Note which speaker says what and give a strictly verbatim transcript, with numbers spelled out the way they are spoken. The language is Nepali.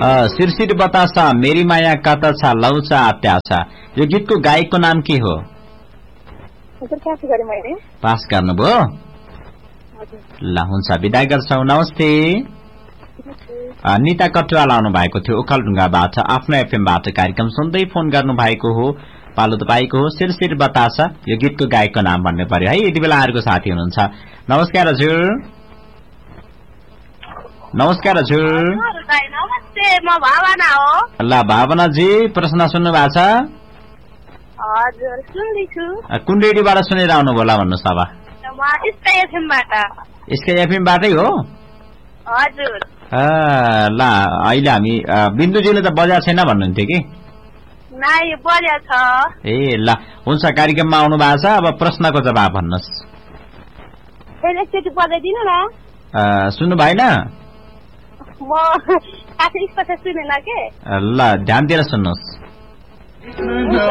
Speaker 1: सिरसिर बतासा मेरी माया कता छ लौचा आत्यासा। यो गीतको गायकको नाम के हो? पास गर्नुभयो। ल हुन्छ विदा गर्छौ। नमस्ते। निता कटुवाल आउनु भएको थियो ओखलढुङ्गाबाट आफ्नो एफएमबाट कार्यक्रम सुन्दै फोन गर्नु भएको हो। पालो तपाईँको हो सिरसिर बतासा। यो गीतको गायकको नाम भन्नु पर्यो है। यति बेला अर्को साथी हुनुहुन्छ। नमस्कार हजुर। नमस्कार हजुर।
Speaker 2: नमस्ते, म भावना हो।
Speaker 1: ल भावनाजी प्रश्न सुन्नु भएको छ?
Speaker 2: हजुर सुन्दैछु।
Speaker 1: कुन रेडियोबाट सुनेर आउनु होला भन्नुहोस् अब?
Speaker 2: स्काई एफएमबाट।
Speaker 1: स्काई एफएमबाटै हो?
Speaker 2: हजुर।
Speaker 1: ल अहिले हामी बिन्दुजीले त बजार छैन भन्नुहुन्थ्यो कि?
Speaker 2: नाइ बजार छ।
Speaker 1: ए ल हुन्छ कार्यक्रममा आउनु भएको छ। अब प्रश्नको जवाब भन्नुहोस्।
Speaker 2: एकचोटि बताइदिनु न।
Speaker 1: सुन्नु भएन?
Speaker 2: म काठै स्पष्ट सुनेन के।
Speaker 1: ल ध्यान दिएर सुन्नुहोस्।